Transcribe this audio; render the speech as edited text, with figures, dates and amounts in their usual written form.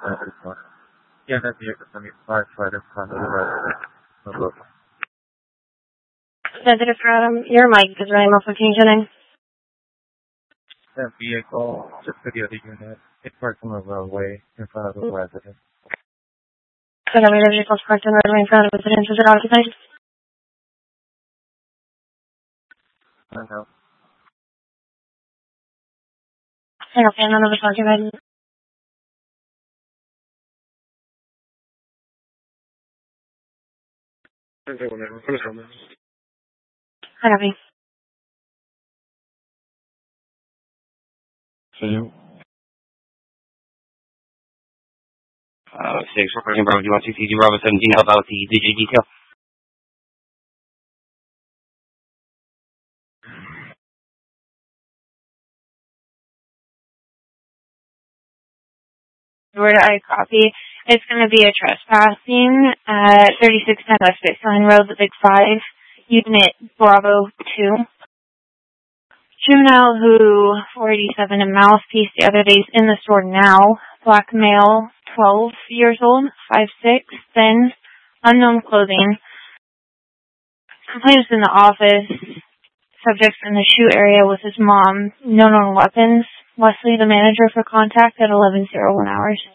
Yeah, that'd be it. I mean, firefighter, contact the resident. No problem. Sensitive for Adam, your mic is really muffled. Can you tune in? That vehicle, just video the unit. It parked on the roadway in front of the resident. So now we have vehicles parked on the roadway in front of the residence. Is it occupied? I don't know. Okay, none of it's occupied. I copy. Hello. 6, reporting Bravo 160, Bravo 17, help out with the DJ detail. Where do I copy? It's going to be a trespassing at 3610 West Baseline Road, the Big 5, Unit Bravo 2. Juvenile who, 487 in Mouthpiece, the other day is in the store now. Black male, 12 years old, 5'6", thin, unknown clothing. Complaints in the office. Subjects in the shoe area with his mom. No known weapons. Wesley, the manager, for contact at 11:01 hours.